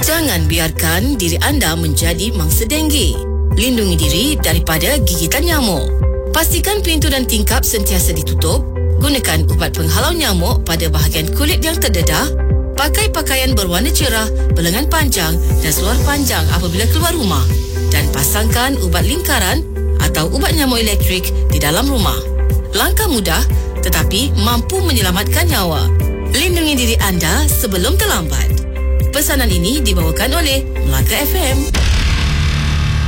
Jangan biarkan diri anda menjadi mangsa denggi. Lindungi diri daripada gigitan nyamuk. Pastikan pintu dan tingkap sentiasa ditutup. Gunakan ubat penghalau nyamuk pada bahagian kulit yang terdedah. Pakai pakaian berwarna cerah, berlengan panjang dan seluar panjang apabila keluar rumah. Dan pasangkan ubat lingkaran atau ubat nyamuk elektrik di dalam rumah. Langkah mudah tetapi mampu menyelamatkan nyawa. Lindungi diri anda sebelum terlambat. Pesanan ini dibawakan oleh Melaka FM.